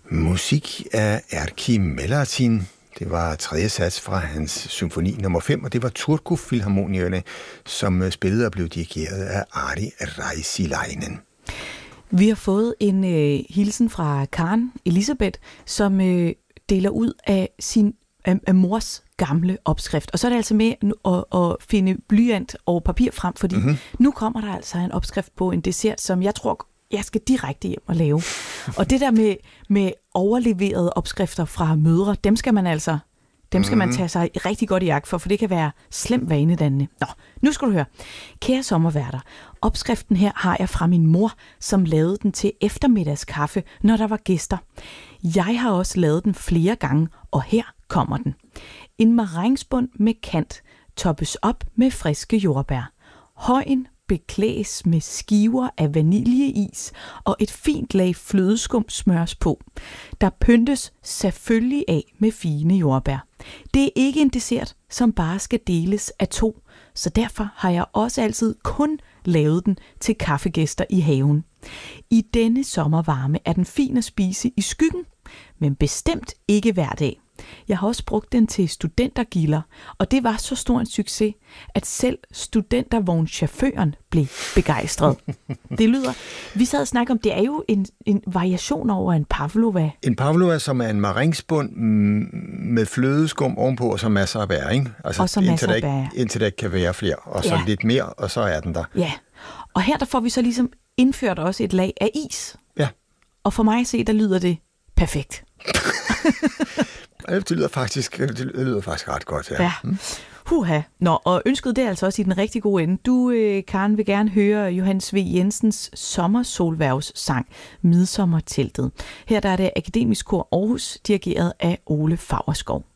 Musik af Erkki Mellartin. Det var tredje sats fra hans symfoni nummer 5, og det var Turku-filharmonierne, som spillede og blev dirigeret af Ari Räisäläinen. Vi har fået en hilsen fra Karen Elisabeth, som deler ud af sin mors gamle opskrift. Og så er det altså med at finde blyant og papir frem, fordi nu kommer der altså en opskrift på en dessert, som jeg tror, jeg skal direkte hjem og lave. Og det der med overleverede opskrifter fra mødre, dem skal man tage sig rigtig godt i agt for det kan være slemt vanedannende. Nå, nu skal du høre. Kære sommerværter, opskriften her har jeg fra min mor, som lavede den til eftermiddagskaffe, når der var gæster. Jeg har også lavet den flere gange, og her kommer den. En marengsbund med kant toppes op med friske jordbær. Højen beklædes med skiver af vaniljeis og et fint lag flødeskum smøres på. Der pyntes selvfølgelig af med fine jordbær. Det er ikke en dessert, som bare skal deles af to, så derfor har jeg også altid kun lavet den til kaffegæster i haven. I denne sommervarme er den fin at spise i skyggen, men bestemt ikke hver dag. Jeg har også brugt den til studentergilder, og det var så stor en succes, at selv studentervognschaufføren blev begejstret. Det lyder, vi sad og snakkede om, det er jo en variation over en pavlova. En pavlova, som er en marengsbund med flødeskum ovenpå, og så masser af bær, ikke? Altså, og så masser af bær. Indtil der ikke kan være flere, og så lidt mere, og så er den der. Ja, og her der får vi så ligesom indført også et lag af is. Ja. Og for mig at se, der lyder det perfekt. Det lyder faktisk ret godt, ja. Huha. Nå, og ønsket det er altså også i den rigtig gode ende. Du, Karen, vil gerne høre Johannes V. Jensens sommersolværvs-sang Midsommerteltet. Her der er det Akademisk Kor Aarhus, dirigeret af Ole Faurskov.